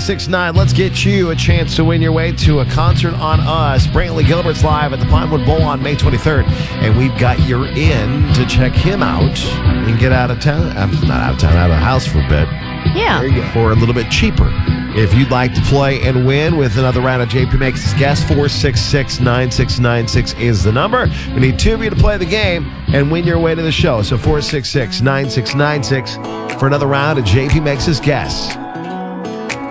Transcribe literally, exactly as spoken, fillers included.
six nine. Let's get you a chance to win your way to a concert on us. Brantley Gilbert's live at the Pinewood Bowl on May twenty-third. And we've got your in to check him out and get out of town. I'm not out of town, out of the house for a bit. Yeah. There you go. For a little bit cheaper. If you'd like to play and win with another round of J P Makes His Guess, four six six, nine six nine six is the number. We need two of you to play the game and win your way to the show. So four six six, nine six nine six for another round of J P Makes His Guess.